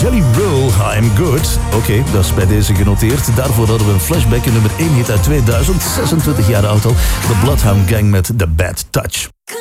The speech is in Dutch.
Kelly Rowe, I'm Good. Oké, dat is bij deze genoteerd. Daarvoor hadden we een flashback in nummer 1 hit uit 2000, 26 jaar oud al. The Bloodhound Gang met The Bad Touch.